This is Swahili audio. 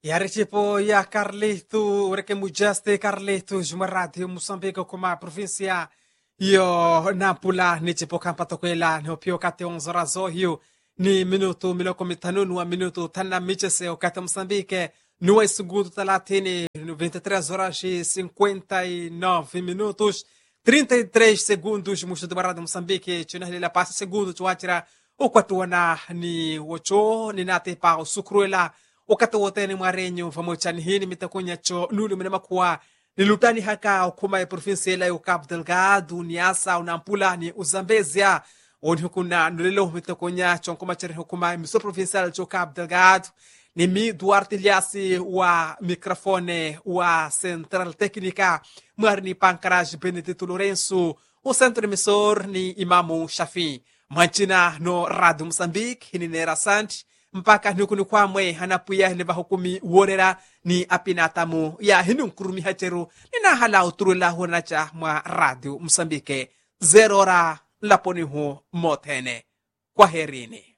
Yarichipo ya Carleto, Reke Mujaste Carleto, Jumarati, Moçambique, como a província, yo Nampula, Nichipo Campatoquela, no Pio Cate 11 horas, ni minuto, milocomitano, no minuto, Tana Michese, o Cate Moçambique, no segundo talatini, 23 horas e 59 minutos, 33 segundos, Muxo do Barado Moçambique, Tinahila passa segundo, Tuatira, o Quatuana, ni Ocho, ni Nate Pau, Sucruela, wakati wote ni mwarenyo pamochani hini mitakunya cho nulu minema kuwa nilutani haka ukuma ya provinsi ila yu Cabo Delgado ni asa unampula ni Uzambezia oni hukuna nulilo mitakunya cho nkuma chari hukuma miso provincial cho Cabo Delgado ni mi Duarte Liasi wa mikrofone wa Central Técnica mwari Pancaraje Benedito Lourenço o centro emissor ni Imamu Shafi manchina no Radio Moçambique hini nera santi mpaka nukuni kwamwe hanapuya neba hukumi worera ni apinatamu ya hinunkurumi hacheru nina hala uturula hunacha mwa Radio Moçambique 0 hora laponi hu motene kwa herini.